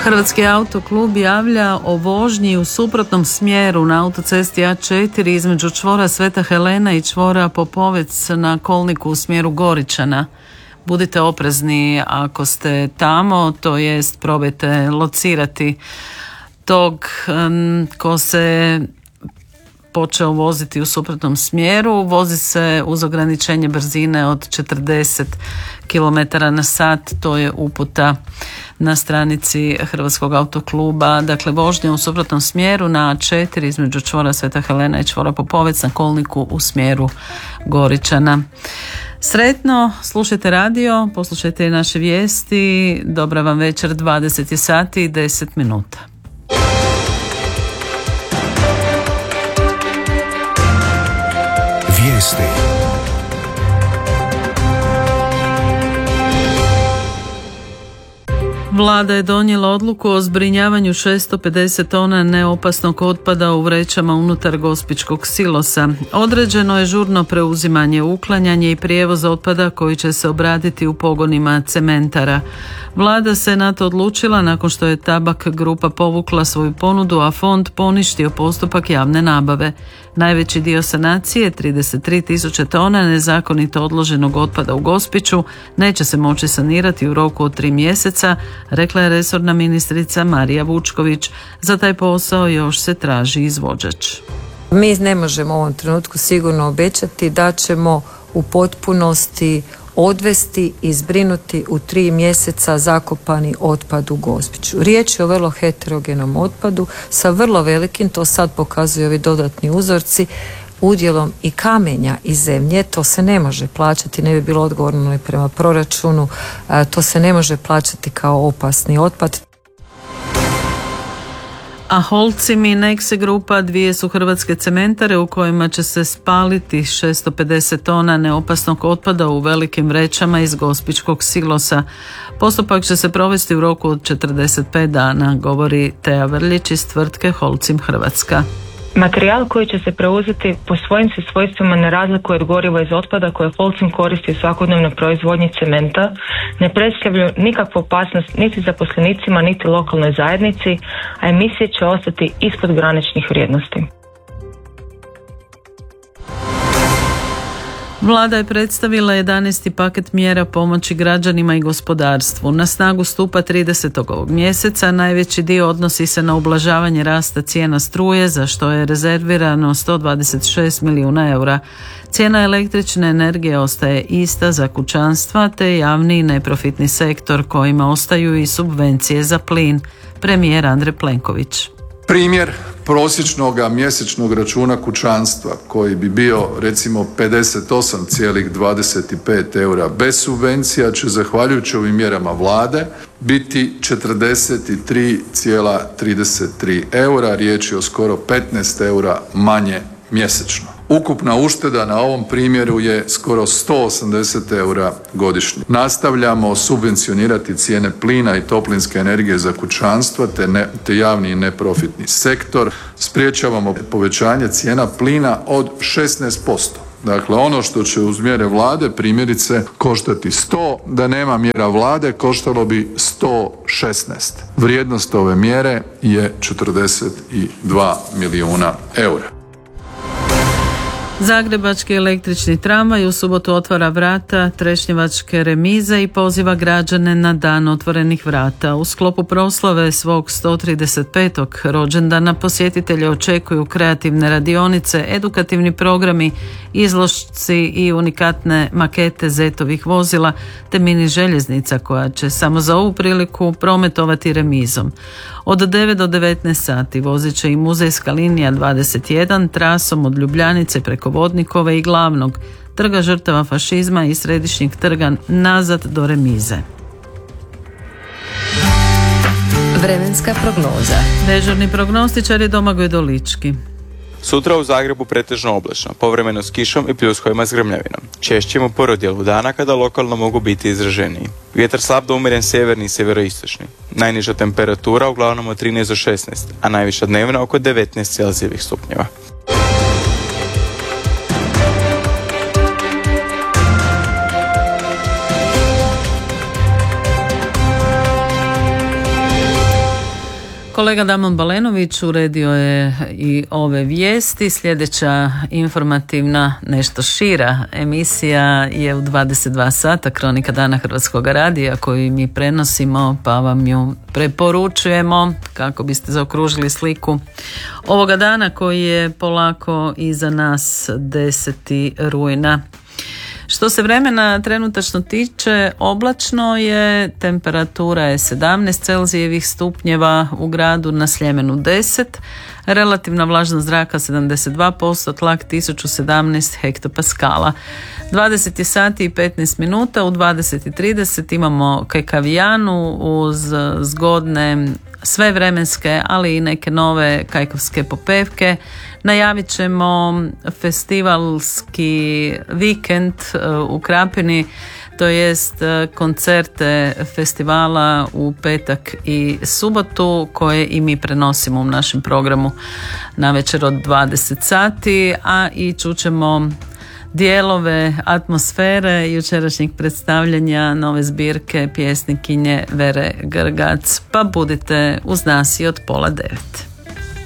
Hrvatski autoklub javlja o vožnji u suprotnom smjeru na autocesti A4 između čvora Sveta Helena i čvora Popovec na kolniku u smjeru Goričana. Budite oprezni ako ste tamo, to jest probajte locirati tog ko se počeo voziti u suprotnom smjeru. Vozi se uz ograničenje brzine od 40 km/h, to je uputa na stranici Hrvatskog autokluba. Dakle, vožnja u suprotnom smjeru na A4 između čvora Sveta Helena i čvora Popovec na kolniku u smjeru Goričana. Sretno, slušajte radio, poslušajte i naše vijesti. Dobra vam večer, 20 sati i 10 minuta. Vijesti. Vlada je donijela odluku o zbrinjavanju 650 tona neopasnog otpada u vrećama unutar gospićkog silosa. Određeno je žurno preuzimanje, uklanjanje i prijevoz otpada koji će se obraditi u pogonima cementara. Vlada se na to odlučila nakon što je Tabak grupa povukla svoju ponudu, a fond poništio postupak javne nabave. Najveći dio sanacije, 33.000 tona nezakonito odloženog otpada u Gospiću, neće se moći sanirati u roku od 3 mjeseca, rekla je resorna ministrica Marija Vučković. Za taj posao još se traži izvođač. Mi ne možemo u ovom trenutku sigurno obećati da ćemo u potpunosti odvesti i zbrinuti u 3 mjeseca zakopani otpad u Gospiću. Riječ je o vrlo heterogenom otpadu sa vrlo velikim, to sad pokazuju ovi dodatni uzorci, udjelom i kamenja i zemlje. To se ne može plaćati, ne bi bilo odgovorno i prema proračunu, to se ne može plaćati kao opasni otpad. A Holcim i Nexe grupa, dvije su hrvatske cementare u kojima će se spaliti 650 tona neopasnog otpada u velikim vrećama iz gospićkog silosa. Postupak će se provesti u roku od 45 dana, govori Teja Vrljić iz tvrtke Holcim Hrvatska. Materijal koji će se preuzeti po svojim se svojstvima ne razlikuje od goriva iz otpada koje Holcim koristi u svakodnevnoj proizvodnji cementa, ne predstavljaju nikakvu opasnost niti zaposlenicima niti lokalnoj zajednici, a emisije će ostati ispod graničnih vrijednosti. Vlada je predstavila 11. paket mjera pomoći građanima i gospodarstvu. Na snagu stupa 30. ovog mjeseca, najveći dio odnosi se na ublažavanje rasta cijena struje, za što je rezervirano 126 milijuna eura. Cijena električne energije ostaje ista za kućanstva te javni i neprofitni sektor kojima ostaju i subvencije za plin. Premijer Andrej Plenković. Primjer prosječnog mjesečnog računa kućanstva koji bi bio recimo 58,25 eura bez subvencija će zahvaljujući ovim mjerama vlade biti 43,33 eura, riječ je o skoro 15 eura manje mjesečno. Ukupna ušteda na ovom primjeru je skoro 180 eura godišnje. Nastavljamo subvencionirati cijene plina i toplinske energije za kućanstva te javni i neprofitni sektor. Spriječavamo povećanje cijena plina od 16%. Dakle, ono što će uz mjere vlade primjerice koštati 100, da nema mjera vlade koštalo bi 116. Vrijednost ove mjere je 42 milijuna eura. Zagrebački električni tramvaj u subotu otvara vrata Trešnjevačke remize i poziva građane na dan otvorenih vrata. U sklopu proslave svog 135. rođendana posjetitelje očekuju kreativne radionice, edukativni programi, izložci i unikatne makete zetovih vozila te mini željeznica koja će samo za ovu priliku prometovati remizom. Od 9 do 19 sati vozit će i muzejska linija 21 trasom od Ljubljanice preko Vodnikove i Glavnog, Trga žrtava fašizma i Središnjeg trga nazad do remize. Vremenska prognoza. Dežurni prognostičar je Domagoj Dolički. Sutra u Zagrebu pretežno oblačno, povremeno s kišom i pljuskovima s grmljavinom. Češće u prvom dijelu dana kada lokalno mogu biti izraženiji. Vjetar slab do umjeren sjeverni i sjeveroistočni. Najniža temperatura uglavnom od 13 do 16, a najviša dnevna oko 19 Celzijevih stupnjeva. Kolega Damon Balenović uredio je i ove vijesti. Sljedeća informativna, nešto šira emisija je u 22 sata, Kronika dana Hrvatskog radija, koju mi prenosimo, pa vam ju preporučujemo kako biste zaokružili sliku ovoga dana koji je polako iza nas, 10. rujna. Što se vremena trenutačno tiče, oblačno je, temperatura je 17 Celzijevih stupnjeva u gradu, na Sljemenu 10, relativna vlažnost zraka 72%, tlak 1017 hektopaskala. 20 sati i 15 minuta, u 20:30 imamo Kajkavijanu uz zgodne sve vremenske, ali i neke nove kajkavske popevke. Najavit ćemo festivalski vikend u Krapini, to jest koncerte festivala u petak i subotu, koje i mi prenosimo u našem programu navečer od 20 sati, a i čućemo dijelove atmosfere jučerašnjeg predstavljanja nove zbirke pjesnikinje Vere Grgac, pa budite uz nas i od 8:30.